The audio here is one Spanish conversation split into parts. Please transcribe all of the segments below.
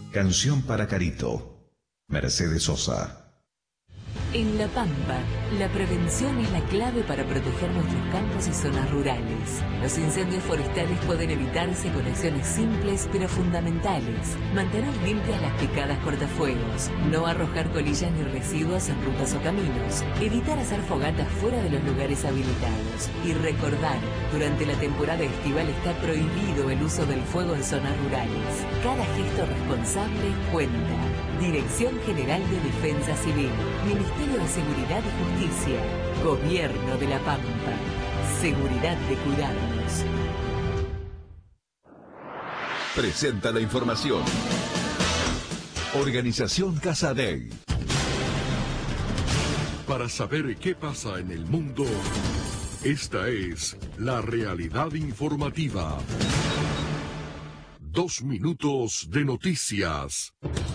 Canción para Carito. Mercedes Sosa. En La Pampa, la prevención es la clave para proteger nuestros campos y zonas rurales. Los incendios forestales pueden evitarse con acciones simples pero fundamentales. Mantener limpias las picadas cortafuegos, no arrojar colillas ni residuos en rutas o caminos, evitar hacer fogatas fuera de los lugares habilitados y recordar, durante la temporada estival está prohibido el uso del fuego en zonas rurales. Cada gesto responsable cuenta. Dirección General de Defensa Civil, Ministerio de Seguridad y Justicia, Gobierno de La Pampa. Seguridad de cuidarnos. Presenta la información. Organización Casadei. Para saber qué pasa en el mundo, esta es la realidad informativa. 2 minutos de noticias.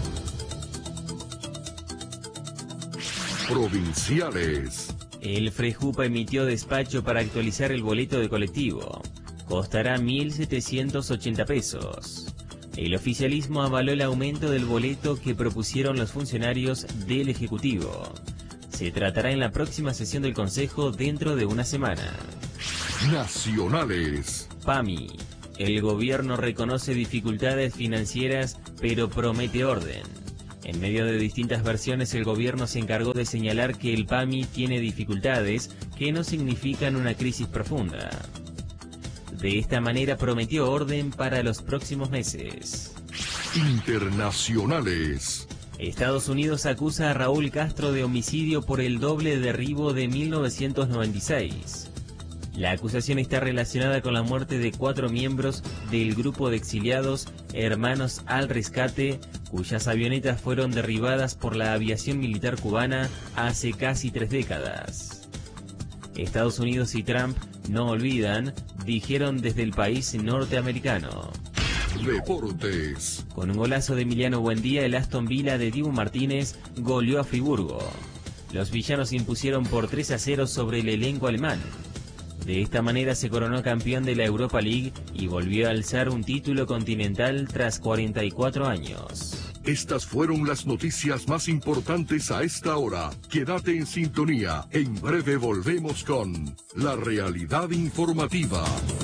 Provinciales. El Frejupa emitió despacho para actualizar el boleto de colectivo. Costará 1.780 pesos. El oficialismo avaló el aumento del boleto que propusieron los funcionarios del Ejecutivo. Se tratará en la próxima sesión del Consejo dentro de una semana. Nacionales. PAMI. El gobierno reconoce dificultades financieras, pero promete orden. En medio de distintas versiones, el gobierno se encargó de señalar que el PAMI tiene dificultades que no significan una crisis profunda. De esta manera prometió orden para los próximos meses. Internacionales. Estados Unidos acusa a Raúl Castro de homicidio por el doble derribo de 1996. La acusación está relacionada con la muerte de 4 miembros del grupo de exiliados Hermanos al Rescate, cuyas avionetas fueron derribadas por la aviación militar cubana hace casi 3 décadas. Estados Unidos y Trump no olvidan, dijeron desde el país norteamericano. Deportes. Con un golazo de Emiliano Buendía, el Aston Villa de Dibu Martínez goleó a Friburgo. Los villanos impusieron por 3-0 sobre el elenco alemán. De esta manera se coronó campeón de la Europa League y volvió a alzar un título continental tras 44 años. Estas fueron las noticias más importantes a esta hora. Quédate en sintonía. En breve volvemos con la realidad informativa.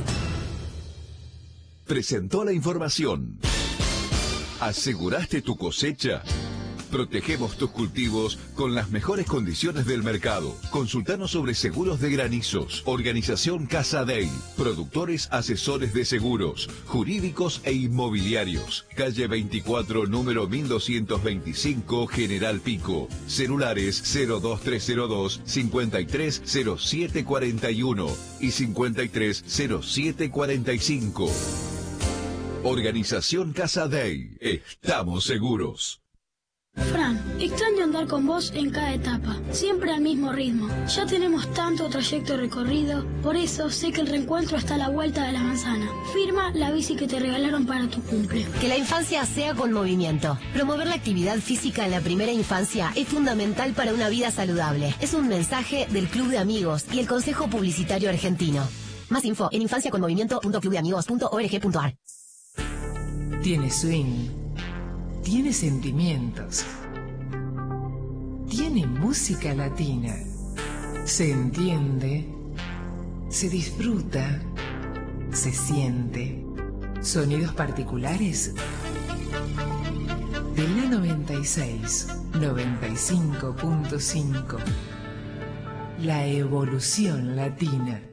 Presentó la información. ¿Aseguraste tu cosecha? Protegemos tus cultivos con las mejores condiciones del mercado. Consultanos sobre seguros de granizos. Organización Casadei. Productores asesores de seguros, jurídicos e inmobiliarios. Calle 24, número 1225, General Pico. Celulares 02302 530741 y 530745. Organización Casadei. Estamos seguros. Fran, extraño andar con vos en cada etapa, siempre al mismo ritmo. Ya tenemos tanto trayecto recorrido, por eso sé que el reencuentro está a la vuelta de la manzana. Firma la bici que te regalaron para tu cumple. Que la infancia sea con movimiento. Promover la actividad física en la primera infancia es fundamental para una vida saludable. Es un mensaje del Club de Amigos y el Consejo Publicitario Argentino. Más info en infanciaconmovimiento.clubdeamigos.org.ar. Tiene swing. Tiene sentimientos. Tiene música latina. Se entiende. Se disfruta. Se siente. Sonidos particulares. De la 96, 95.5. La evolución latina.